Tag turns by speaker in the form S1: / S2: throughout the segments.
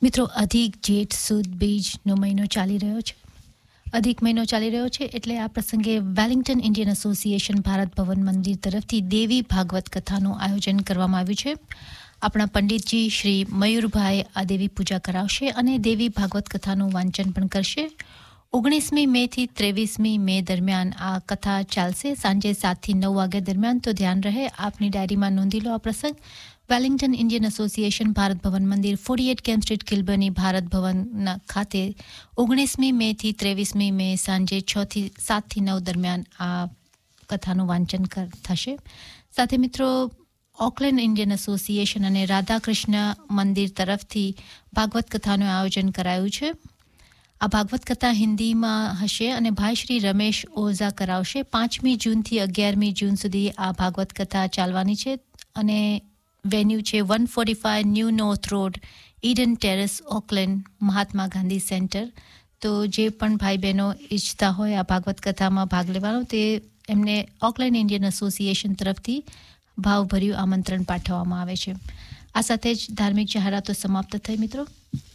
S1: મિત્રો અધિક જેઠ સુદ બીજનો મહિનો ચાલી રહ્યો છે. અધિક મહિનો ચાલી રહ્યો છે એટલે આ પ્રસંગે વેલિંગ્ટન ઇન્ડિયન એસોસિએશન ભારત ભવન મંદિર તરફથી દેવી ભાગવત કથાનું આયોજન કરવામાં આવ્યું છે. આપણા પંડિતજી શ્રી મયુરભાઈ આ દેવી પૂજા કરાવશે અને દેવી ભાગવત કથાનું વાંચન પણ કરશે. 19મી મે થી 23મી મે દરમિયાન આ કથા ચાલશે, સાંજે 7 થી 9 વાગ્યા દરમિયાન. તો ધ્યાન રહે, આપની ડાયરીમાં નોંધી લો આ પ્રસંગ. વેલિંગ્ટન ઇન્ડિયન એસોસિએશન ભારત ભવન મંદિર 48 કેમ્પ સ્ટ્રીટ કિલ્બર્ની ભારત ભવનના ખાતે 19મી મે થી 23મી મે સાંજે 7 થી 9 દરમિયાન આ કથાનું વાંચન થશે. સાથે મિત્રો ઓકલેન્ડ ઇન્ડિયન એસોસિએશન અને રાધાકૃષ્ણ મંદિર તરફથી ભાગવત કથાનું આયોજન કરાયું છે. આ ભાગવત કથા હિન્દીમાં હશે અને ભાઈ શ્રી રમેશ ઓઝા કરાવશે. 5મી જૂનથી 11મી જૂન સુધી આ ભાગવત કથા ચાલવાની છે અને વેન્યુ છે 145 new north road, Eden terrace, Oakland, Mahatma Gandhi centre. તો જે પણ ભાઈ બહેનો ઈચ્છતા હોય આ ભાગવત કથામાં ભાગ લેવાનો, તે એમને ઓકલેન્ડ ઇન્ડિયન એસોસિએશન તરફથી ભાવભર્યું આમંત્રણ પાઠવવામાં આવે છે. આ સાથે જ ધાર્મિક જાહેરાતો સમાપ્ત થઈ મિત્રો.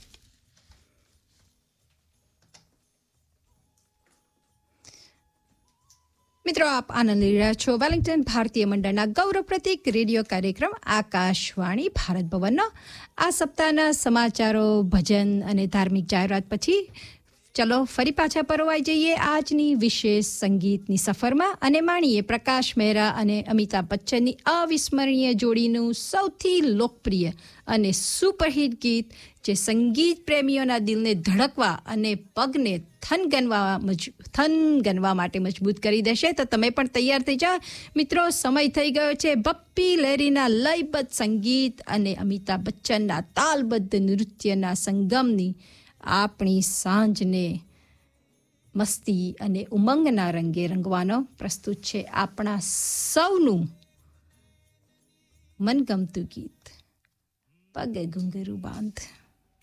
S2: મિત્રો, આપ આનંદ લઈ રહ્યા છો વેલિંગ્ટન ભારતીય મંડળના ગૌરવ પ્રતીક રેડિયો કાર્યક્રમ આકાશવાણી ભારત ભવનનો. આ સપ્તાહના સમાચારો, ભજન અને ધાર્મિક જાહેરાત પછી ચલો ફરી પાછા પરોવાઈ જઈએ આજની વિશેષ સંગીતની સફરમાં અને માણીએ પ્રકાશ મહેરા અને અમિતાભ બચ્ચનની અવિસ્મરણીય જોડીનું સૌથી લોકપ્રિય અને સુપરહિટ ગીત, જે સંગીત પ્રેમીઓના દિલને ધડકવા અને પગને થનગનવા માટે મજબૂત કરી દેશે. તો તમે પણ તૈયાર થઈ જાઓ મિત્રો. સમય થઈ ગયો છે બપ્પી લહેરીના લયબદ્ધ સંગીત અને અમિતાભ બચ્ચનના તાલબદ્ધ નૃત્યના સંગમની આપણી સાંજને મસ્તી અને ઉમંગના રંગે રંગવાનો પ્રસ્તુત છે આપણા સૌનું મનગમતું ગીત પગે ઘુંઘરું બાંધ.